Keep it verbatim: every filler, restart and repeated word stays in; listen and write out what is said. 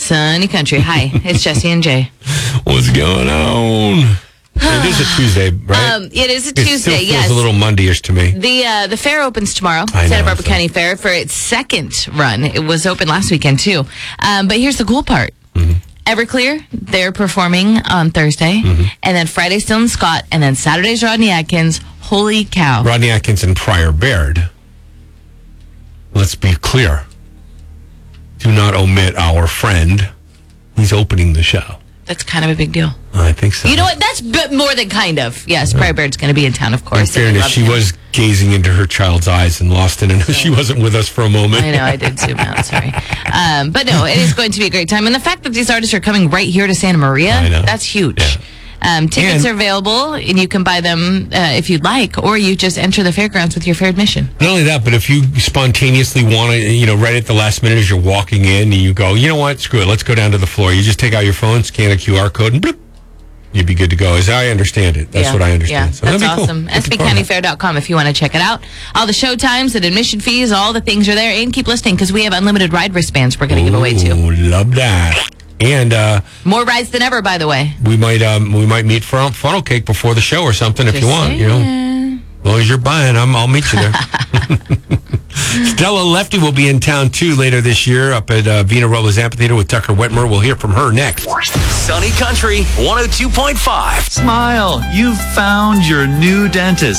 Sunny Country. Hi, it's Jesse and Jay. What's going on? It is a Tuesday, right? Um, it is a it Tuesday, still feels yes. a little Monday-ish to me. The uh, the fair opens tomorrow, I Santa know, Barbara so. County Fair, for its second run. It was open last weekend, too. Um, but here's the cool part. Mm-hmm. Everclear, they're performing on Thursday, Mm-hmm. and then Friday, Stillman Scott, and then Saturday's Rodney Atkins. Holy cow. Rodney Atkins and Pryor Baird. Let's be clear. Do not omit our friend. He's opening the show. That's kind of a big deal. I think so. You know what? That's b- more than kind of. Yes, Pryor Baird's going to be in town, of In course. and we fairness, love she him. was gazing into her child's eyes and lost it. And she wasn't with us for a moment. I know, I did zoom out, sorry. Um, but no, it is going to be a great time. And the fact that these artists are coming right here to Santa Maria, I know. that's huge. Yeah. Um, tickets And- are available, and you can buy them uh, if you'd like, or you just enter the fairgrounds with your fair admission. Not only that, but if you spontaneously want to, you know, right at the last minute as you're walking in, and you go, you know what, screw it, let's go down to the floor. You just take out your phone, scan a Q R code, and bloop, you'd be good to go. As I understand it. That's Yeah, what I understand. Yeah, So that's that'd be awesome. cool. S B county fair dot com if you want to check it out. All the show times and admission fees, all the things are there. And keep listening because we have unlimited ride wristbands we're going to give away too. Ooh, love that. And uh, More rides than ever, by the way. we might um, we might meet for funnel cake before the show or something if Just you want. You know, saying. as long as you're buying, I'm, I'll meet you there. Stella Lefty will be in town too later this year up at uh, Vina Robles Amphitheater with Tucker Whitmer. We'll hear from her next. Sunny Country one oh two point five. Smile, you've found your new dentist.